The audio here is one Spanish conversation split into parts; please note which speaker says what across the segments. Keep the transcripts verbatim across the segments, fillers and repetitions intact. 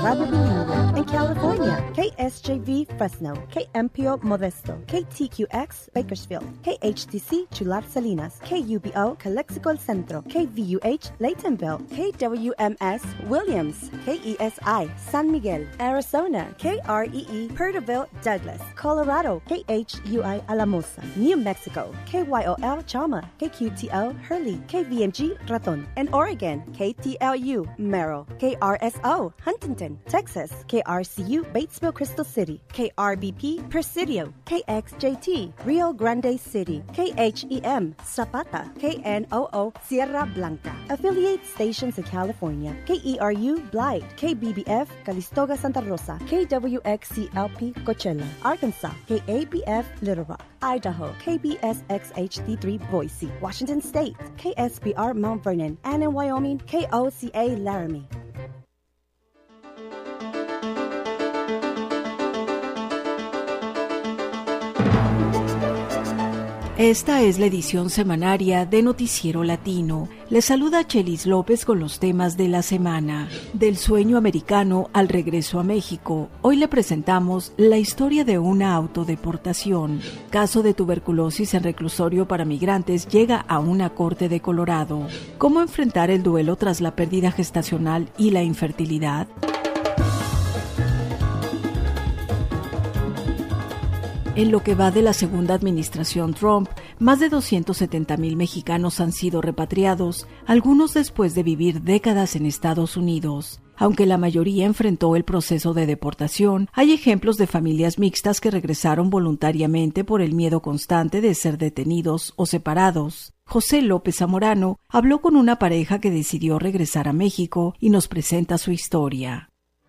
Speaker 1: Radio Bilingüe. En California, K S J V Fresno, K M P O Modesto, K T Q X Bakersfield, K H T C Chular Salinas, K U B O Calexico El Centro, K V U H Laytonville, K W M S Williams, K E S I San Miguel, Arizona, K R E E Perterville Douglas, Colorado, K H U I Alamosa, New Mexico, K Y O L Chama, K Q T O Hurley, K V M G Raton, and Oregon, K T L U Merrill, K R S O Huntington, Texas, K R C U Batesville Crystal City, K R B P Presidio, K X J T Rio Grande City, K H E M Zapata, K N O O Sierra Blanca. Affiliate stations in California, K E R U Blythe, K B B F Calistoga Santa Rosa, K W X C L P Coachella, Arkansas, K A B F Little Rock, Idaho, K B S X H D three Boise, Washington State, K S B R Mount Vernon, and in Wyoming, K O C A Laramie.
Speaker 2: Esta es la edición semanaria de Noticiero Latino. Les saluda Chelis López con los temas de la semana. Del sueño americano al regreso a México, hoy le presentamos la historia de una autodeportación. Caso de tuberculosis en reclusorio para migrantes llega a una corte de Colorado. ¿Cómo enfrentar el duelo tras la pérdida gestacional y la infertilidad? En lo que va de la segunda administración Trump, más de doscientos setenta mil mexicanos han sido repatriados, algunos después de vivir décadas en Estados Unidos. Aunque la mayoría enfrentó el proceso de deportación, hay ejemplos de familias mixtas que regresaron voluntariamente por el miedo constante de ser detenidos o separados. José López Zamorano habló con una pareja que decidió regresar a México y nos presenta su historia.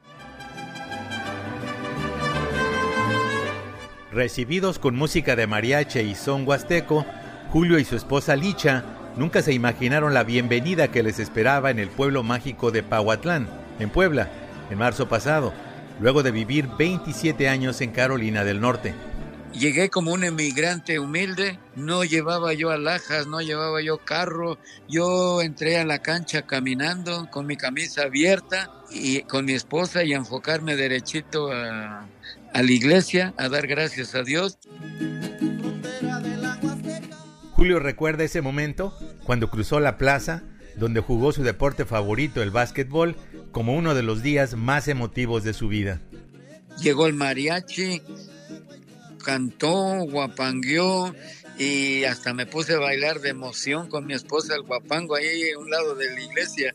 Speaker 3: Recibidos con música de mariachi y son huasteco, Julio y su esposa Licha nunca se imaginaron la bienvenida que les esperaba en el pueblo mágico de Pahuatlán, en Puebla, en marzo pasado, luego de vivir veintisiete años en Carolina del Norte.
Speaker 4: Llegué como un emigrante humilde, no llevaba yo alhajas, no llevaba yo carro, yo entré a la cancha caminando con mi camisa abierta y con mi esposa y a enfocarme derechito a... a la iglesia, a dar gracias a Dios.
Speaker 3: Julio recuerda ese momento cuando cruzó la plaza donde jugó su deporte favorito, el básquetbol, como uno de los días más emotivos de su vida.
Speaker 4: Llegó el mariachi, cantó, guapangueó y hasta me puse a bailar de emoción con mi esposa el guapango ahí a un lado de la iglesia.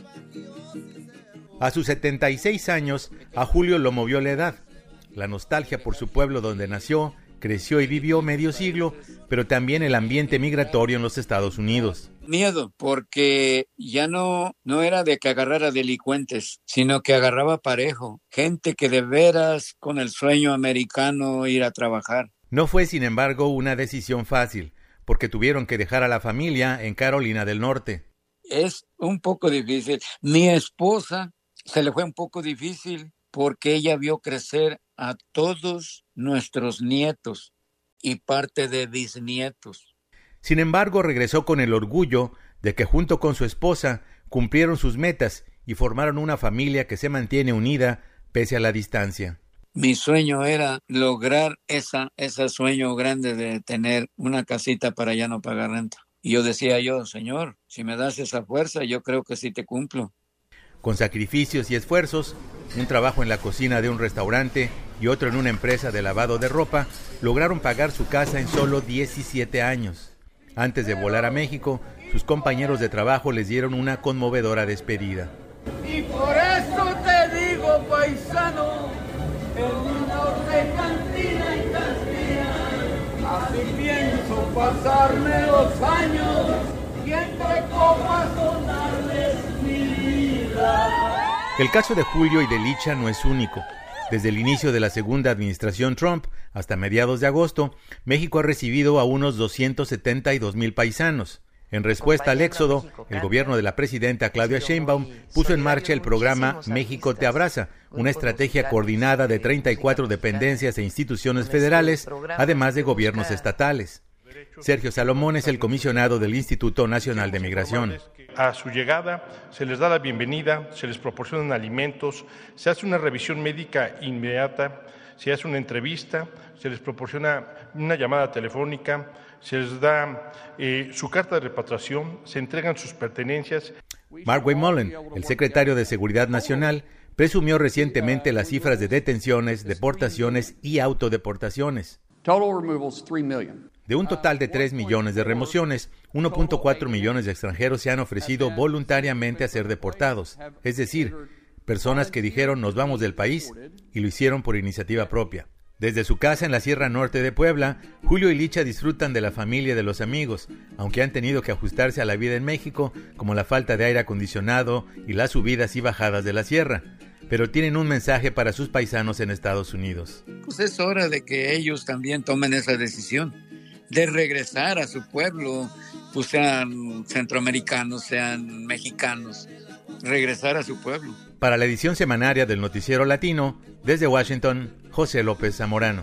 Speaker 3: A sus setenta y seis años, a Julio lo movió la edad. La nostalgia por su pueblo donde nació, creció y vivió medio siglo, pero también el ambiente migratorio en los Estados Unidos.
Speaker 4: Miedo, porque ya no, no era de que agarrara delincuentes, sino que agarraba parejo, gente que de veras con el sueño americano ir a trabajar.
Speaker 3: No fue, sin embargo, una decisión fácil, porque tuvieron que dejar a la familia en Carolina del Norte.
Speaker 4: Es un poco difícil. Mi esposa se le fue un poco difícil porque ella vio crecer a todos nuestros nietos y parte de bisnietos.
Speaker 3: Sin embargo, regresó con el orgullo de que junto con su esposa cumplieron sus metas y formaron una familia que se mantiene unida pese a la distancia.
Speaker 4: Mi sueño era lograr esa, ese sueño grande de tener una casita para ya no pagar renta. Y yo decía yo, Señor, si me das esa fuerza, yo creo que sí te cumplo.
Speaker 3: Con sacrificios y esfuerzos, un trabajo en la cocina de un restaurante y otro en una empresa de lavado de ropa, lograron pagar su casa en solo diecisiete años. Antes de volar a México, sus compañeros de trabajo les dieron una conmovedora despedida.
Speaker 5: Y por eso te digo, paisano, el norte cantina y cantina, así pienso pasarme los años y entre copas donarles mi vida.
Speaker 3: El caso de Julio y de Licha no es único. Desde el inicio de la segunda administración Trump hasta mediados de agosto, México ha recibido a unos doscientos setenta y dos mil paisanos. En respuesta al éxodo, el gobierno de la presidenta Claudia Sheinbaum puso en marcha el programa México te abraza, una estrategia coordinada de treinta y cuatro dependencias e instituciones federales, además de gobiernos estatales. Sergio Salomón es el comisionado del Instituto Nacional de Migración.
Speaker 6: A su llegada se les da la bienvenida, se les proporcionan alimentos, se hace una revisión médica inmediata, se hace una entrevista, se les proporciona una llamada telefónica, se les da eh, su carta de repatriación, se entregan sus pertenencias.
Speaker 3: Mark Mullen, el secretario de Seguridad Nacional, presumió recientemente las cifras de detenciones, deportaciones y autodeportaciones. De un total de tres millones de remociones, uno punto cuatro millones de extranjeros se han ofrecido voluntariamente a ser deportados, es decir, personas que dijeron nos vamos del país y lo hicieron por iniciativa propia. Desde su casa en la Sierra Norte de Puebla, Julio y Licha disfrutan de la familia y de los amigos, aunque han tenido que ajustarse a la vida en México, como la falta de aire acondicionado y las subidas y bajadas de la sierra. Pero tienen un mensaje para sus paisanos en Estados Unidos.
Speaker 4: Pues es hora de que ellos también tomen esa decisión de regresar a su pueblo, pues sean centroamericanos, sean mexicanos, regresar a su pueblo.
Speaker 3: Para la edición semanaria del Noticiero Latino, desde Washington, José López Zamorano.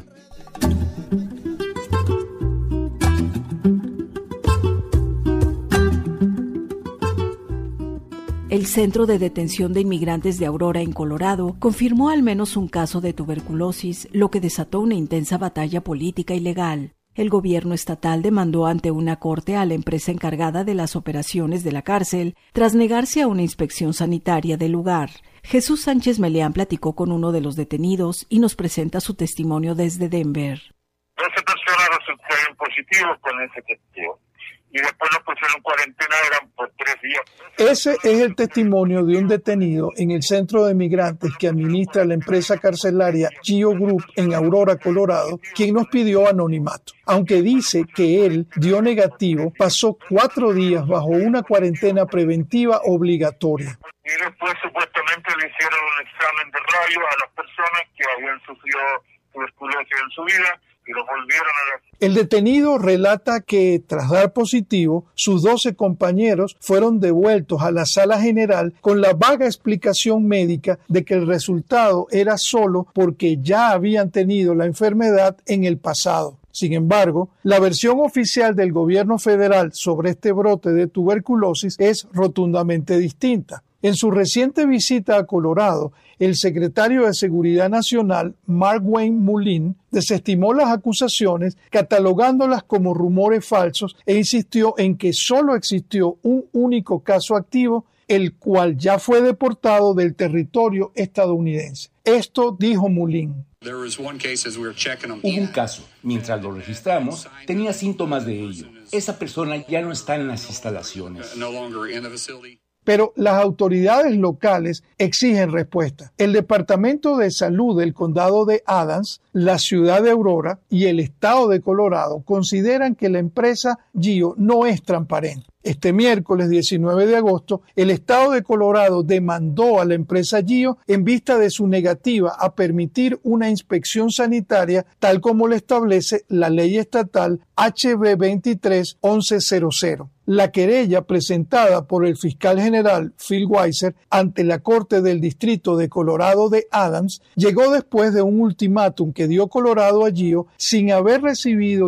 Speaker 2: El Centro de Detención de Inmigrantes de Aurora, en Colorado, confirmó al menos un caso de tuberculosis, lo que desató una intensa batalla política y legal. El gobierno estatal demandó ante una corte a la empresa encargada de las operaciones de la cárcel, tras negarse a una inspección sanitaria del lugar. Jesús Sánchez Meleán platicó con uno de los detenidos y nos presenta su testimonio desde Denver.
Speaker 7: doce personas resultaron positivos con ese testigo y después nos pusieron cuarentena, eran por tres días.
Speaker 8: Ese es el testimonio de un detenido en el centro de migrantes que administra la empresa carcelaria Geo Group en Aurora, Colorado, quien nos pidió anonimato. Aunque dice que él dio negativo, pasó cuatro días bajo una cuarentena preventiva obligatoria.
Speaker 7: Y después supuestamente le hicieron un examen de rayos a las personas que habían sufrido tuberculosis en su vida y los volvieron a la...
Speaker 8: El detenido relata que, tras dar positivo, sus doce compañeros fueron devueltos a la sala general con la vaga explicación médica de que el resultado era solo porque ya habían tenido la enfermedad en el pasado. Sin embargo, la versión oficial del gobierno federal sobre este brote de tuberculosis es rotundamente distinta. En su reciente visita a Colorado, el secretario de Seguridad Nacional, Mark Wayne Mullen, desestimó las acusaciones, catalogándolas como rumores falsos e insistió en que solo existió un único caso activo, el cual ya fue deportado del territorio estadounidense. Esto dijo Mullen.
Speaker 9: Hubo un caso. Mientras lo registramos, tenía síntomas de ello. Esa persona ya no está en las instalaciones.
Speaker 8: Pero las autoridades locales exigen respuesta. El Departamento de Salud del Condado de Adams, la ciudad de Aurora y el estado de Colorado consideran que la empresa Geo no es transparente. Este miércoles diecinueve de agosto, el estado de Colorado demandó a la empresa Geo en vista de su negativa a permitir una inspección sanitaria tal como lo establece la ley estatal H B veintitrés once cero cero. La querella presentada por el fiscal general Phil Weiser ante la Corte del Distrito de Colorado de Adams llegó después de un ultimátum que dio Colorado a Geo sin haber recibido